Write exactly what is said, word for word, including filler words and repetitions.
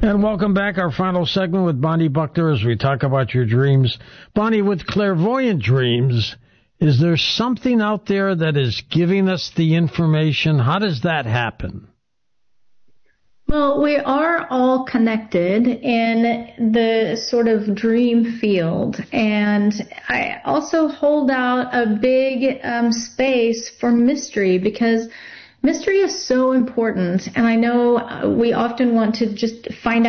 And welcome back. Our final segment with Bonnie Buckner as we talk about your dreams. Bonnie, with clairvoyant dreams, is there something out there that is giving us the information? How does that happen? Well, we are all connected in the sort of dream field. And I also hold out a big um, space for mystery, because mystery is so important. And I know we often want to just find out